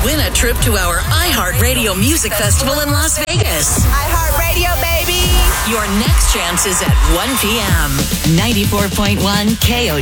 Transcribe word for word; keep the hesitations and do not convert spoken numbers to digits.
win a trip to our iHeartRadio Music Festival in Las Vegas. iHeartRadio, baby! Your next chance is at one p.m. ninety-four point one K O